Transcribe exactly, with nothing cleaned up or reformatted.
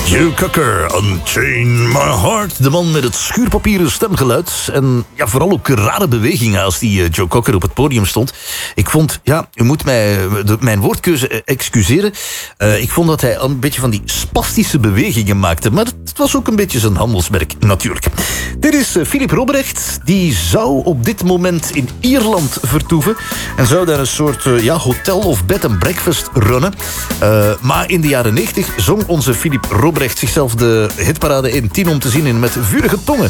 Joe Cocker, Unchain My Heart. De man met het schuurpapieren stemgeluid. En ja, vooral ook rare bewegingen als die uh, Joe Cocker op het podium stond. Ik vond, ja, u moet mij de, mijn woordkeuze uh, excuseren. Uh, ik vond dat hij een beetje van die spastische bewegingen maakte. Maar het was ook een beetje zijn handelsmerk, natuurlijk. Dit is uh, Philip Robrecht. Die zou op dit moment in Ierland vertoeven. En zou daar een soort uh, ja, hotel of bed and breakfast runnen. Uh, maar in de jaren negentig zong onze Philip Robrecht zichzelf de hitparade in tien om te zien in Met Vurige Tongen.